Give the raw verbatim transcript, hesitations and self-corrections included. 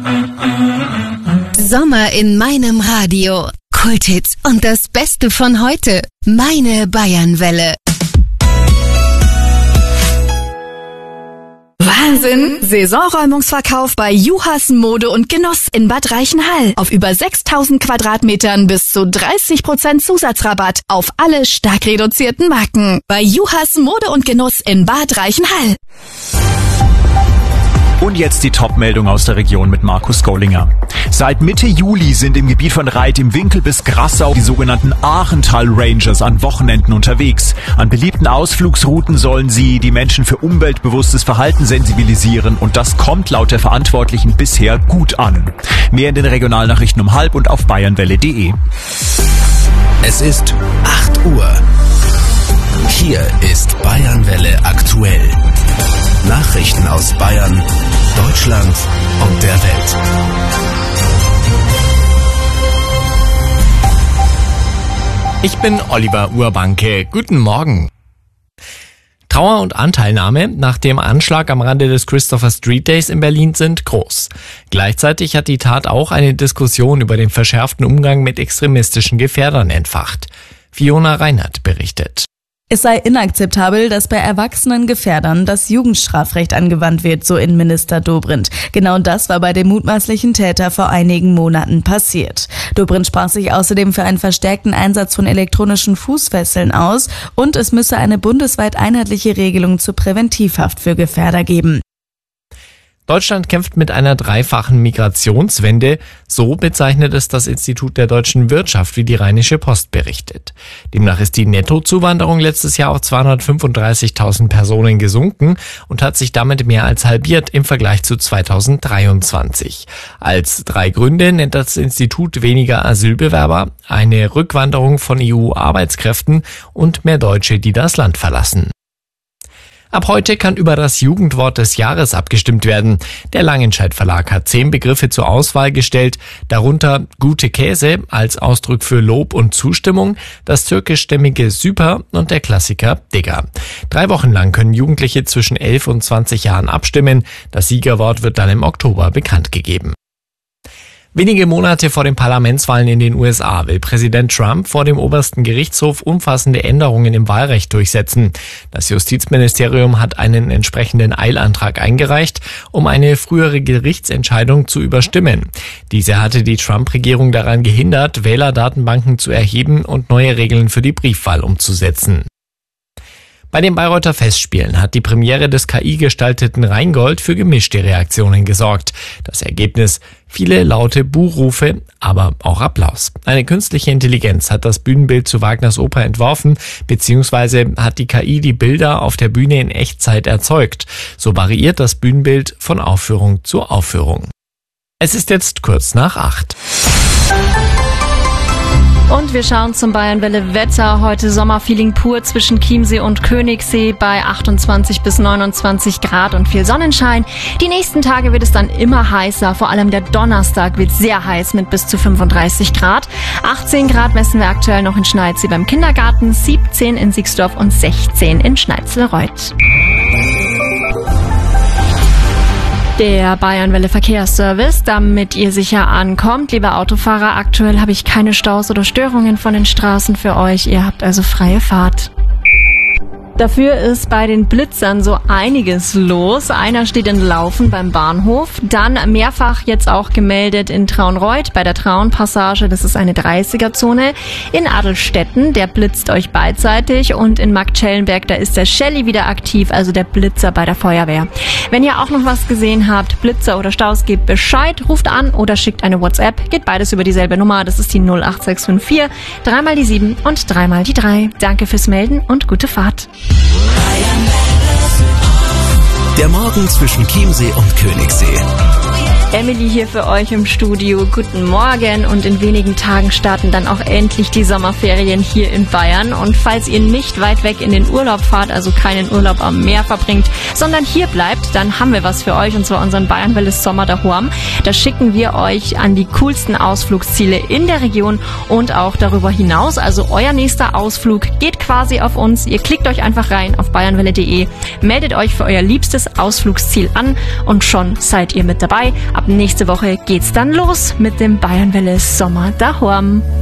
Sommer in meinem Radio. Kulthits und das Beste von heute. Meine Bayernwelle. Wahnsinn! Saisonräumungsverkauf bei Juhas Mode und Genuss in Bad Reichenhall. Auf über sechstausend Quadratmetern bis zu dreißig Prozent Zusatzrabatt auf alle stark reduzierten Marken. Bei Juhas Mode und Genuss in Bad Reichenhall. Und jetzt die Top-Meldung aus der Region mit Markus Gollinger. Seit Mitte Juli sind im Gebiet von Reit im Winkel bis Grassau die sogenannten Aachental Rangers an Wochenenden unterwegs. An beliebten Ausflugsrouten sollen sie die Menschen für umweltbewusstes Verhalten sensibilisieren und das kommt laut der Verantwortlichen bisher gut an. Mehr in den Regionalnachrichten um halb und auf bayernwelle punkt de. Es ist acht Uhr. Hier ist Bayernwelle aktuell. Nachrichten aus Bayern, Deutschland und der Welt. Ich bin Oliver Urbanke. Guten Morgen. Trauer und Anteilnahme nach dem Anschlag am Rande des Christopher Street Days in Berlin sind groß. Gleichzeitig hat die Tat auch eine Diskussion über den verschärften Umgang mit extremistischen Gefährdern entfacht. Fiona Reinhardt berichtet. Es sei inakzeptabel, dass bei erwachsenen Gefährdern das Jugendstrafrecht angewandt wird, so Innenminister Dobrindt. Genau das war bei dem mutmaßlichen Täter vor einigen Monaten passiert. Dobrindt sprach sich außerdem für einen verstärkten Einsatz von elektronischen Fußfesseln aus und es müsse eine bundesweit einheitliche Regelung zur Präventivhaft für Gefährder geben. Deutschland kämpft mit einer dreifachen Migrationswende, so bezeichnet es das Institut der deutschen Wirtschaft, wie die Rheinische Post berichtet. Demnach ist die Nettozuwanderung letztes Jahr auf zweihundertfünfunddreißigtausend Personen gesunken und hat sich damit mehr als halbiert im Vergleich zu zweitausenddreiundzwanzig. Als drei Gründe nennt das Institut weniger Asylbewerber, eine Rückwanderung von E U-Arbeitskräften und mehr Deutsche, die das Land verlassen. Ab heute kann über das Jugendwort des Jahres abgestimmt werden. Der Langenscheidt Verlag hat zehn Begriffe zur Auswahl gestellt, darunter gute Käse als Ausdruck für Lob und Zustimmung, das türkischstämmige Süper und der Klassiker Digger. Drei Wochen lang können Jugendliche zwischen elf und zwanzig Jahren abstimmen. Das Siegerwort wird dann im Oktober bekannt gegeben. Wenige Monate vor den Parlamentswahlen in den U S A will Präsident Trump vor dem obersten Gerichtshof umfassende Änderungen im Wahlrecht durchsetzen. Das Justizministerium hat einen entsprechenden Eilantrag eingereicht, um eine frühere Gerichtsentscheidung zu überstimmen. Diese hatte die Trump-Regierung daran gehindert, Wählerdatenbanken zu erheben und neue Regeln für die Briefwahl umzusetzen. Bei den Bayreuther Festspielen hat die Premiere des K I-gestalteten Rheingold für gemischte Reaktionen gesorgt. Das Ergebnis: viele laute Buhrufe, aber auch Applaus. Eine künstliche Intelligenz hat das Bühnenbild zu Wagners Oper entworfen, beziehungsweise hat die K I die Bilder auf der Bühne in Echtzeit erzeugt. So variiert das Bühnenbild von Aufführung zu Aufführung. Es ist jetzt kurz nach acht. Und wir schauen zum Bayernwelle Wetter. Heute Sommerfeeling pur zwischen Chiemsee und Königssee bei achtundzwanzig bis neunundzwanzig Grad und viel Sonnenschein. Die nächsten Tage wird es dann immer heißer. Vor allem der Donnerstag wird sehr heiß mit bis zu fünfunddreißig Grad. achtzehn Grad messen wir aktuell noch in Schneidsee beim Kindergarten, siebzehn in Sixdorf und sechzehn in Schneizelreuth. Der Bayernwelle Verkehrsservice, damit ihr sicher ankommt. Lieber Autofahrer, aktuell habe ich keine Staus oder Störungen von den Straßen für euch. Ihr habt also freie Fahrt. Dafür ist bei den Blitzern so einiges los. Einer steht in Laufen beim Bahnhof, dann mehrfach jetzt auch gemeldet in Traunreuth bei der Traunpassage, das ist eine dreißiger-Zone. In Adelstetten, der blitzt euch beidseitig und in Marktschellenberg, da ist der Shelly wieder aktiv, also der Blitzer bei der Feuerwehr. Wenn ihr auch noch was gesehen habt, Blitzer oder Staus, gebt Bescheid, ruft an oder schickt eine WhatsApp, geht beides über dieselbe Nummer, das ist die null acht sechs fünf vier, dreimal die sieben und dreimal die drei. Danke fürs Melden und gute Fahrt. Der Morgen zwischen Chiemsee und Königssee. Emily hier für euch im Studio. Guten Morgen und in wenigen Tagen starten dann auch endlich die Sommerferien hier in Bayern. Und falls ihr nicht weit weg in den Urlaub fahrt, also keinen Urlaub am Meer verbringt, sondern hier bleibt, dann haben wir was für euch und zwar unseren Bayernwelle Sommer daheim. Da schicken wir euch an die coolsten Ausflugsziele in der Region und auch darüber hinaus. Also euer nächster Ausflug geht quasi auf uns. Ihr klickt euch einfach rein auf bayernwelle punkt de, meldet euch für euer liebstes Ausflugsziel an und schon seid ihr mit dabei. Ab nächste Woche geht's dann los mit dem Bayernwelle Sommer daheim.